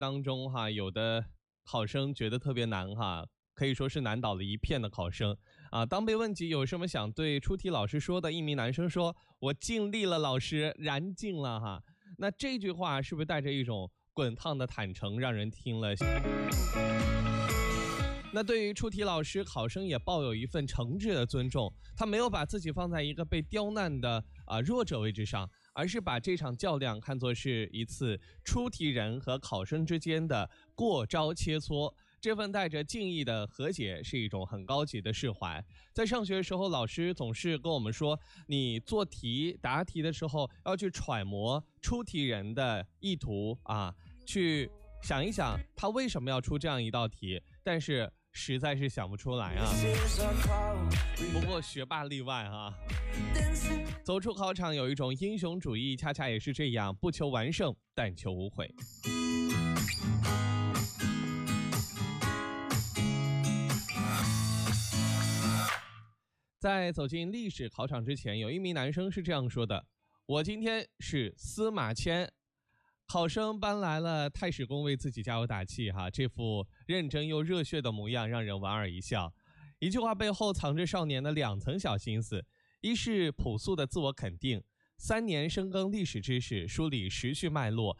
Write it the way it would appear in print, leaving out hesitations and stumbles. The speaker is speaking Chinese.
当中哈，有的考生觉得特别难哈，可以说是难倒了一片的考生啊。当被问及有什么想对出题老师说的，一名男生说：“我尽力了，老师，燃尽了哈。”那这句话是不是带着一种滚烫的坦诚，让人听了？那对于出题老师，考生也抱有一份诚挚的尊重，他没有把自己放在一个被刁难的弱者位置上，而是把这场较量看作是一次出题人和考生之间的过招切磋。这份带着敬意的和解是一种很高级的释怀。在上学的时候，老师总是跟我们说，你做题答题的时候要去揣摩出题人的意图啊，去想一想他为什么要出这样一道题，但是实在是想不出来啊。不过学霸例外啊。走出考场有一种英雄主义，恰恰也是这样，不求完胜，但求无悔。在走进历史考场之前，有一名男生是这样说的：我今天是司马迁。考生搬来了太史公为自己加油打气哈，这副认真又热血的模样让人莞尔一笑。一句话背后藏着少年的两层小心思，一是朴素的自我肯定，3年深耕历史知识，梳理时序脉络，